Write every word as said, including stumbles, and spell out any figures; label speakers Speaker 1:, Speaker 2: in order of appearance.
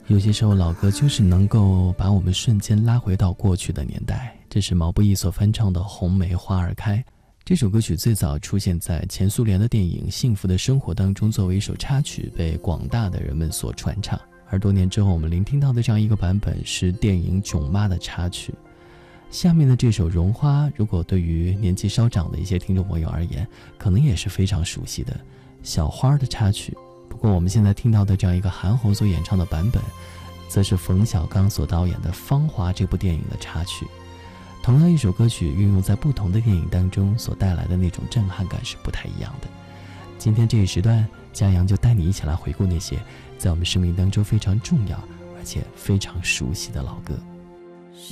Speaker 1: 有些时候老歌就是能够把我们瞬间拉回到过去的年代。这是毛不易所翻唱的《红梅花儿开》。这首歌曲最早出现在前苏联的电影《幸福的生活》当中，作为一首插曲被广大的人们所传唱。而多年之后我们聆听到的这样一个版本是电影《囧妈》的插曲。下面的这首《绒花》，如果对于年纪稍长的一些听众朋友而言，可能也是非常熟悉的小花的插曲。不过我们现在听到的这样一个韩红所演唱的版本，则是冯小刚所导演的《芳华》这部电影的插曲。同样一首歌曲运用在不同的电影当中，所带来的那种震撼感是不太一样的。今天这一时段，江阳就带你一起来回顾那些在我们生命当中非常重要而且非常熟悉的老歌。